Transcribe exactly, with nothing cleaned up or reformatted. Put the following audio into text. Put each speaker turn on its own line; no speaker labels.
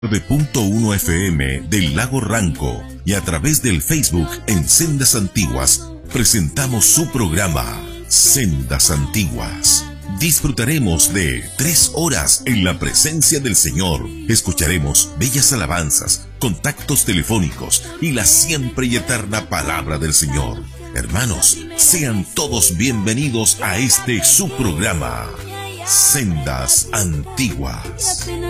punto uno F M del Lago Ranco y a través del Facebook en Sendas Antiguas presentamos su programa Sendas Antiguas. Disfrutaremos de tres horas en la presencia del Señor. Escucharemos bellas alabanzas, contactos telefónicos y la siempre y eterna palabra del Señor. Hermanos, sean todos bienvenidos a este su programa Sendas Antiguas.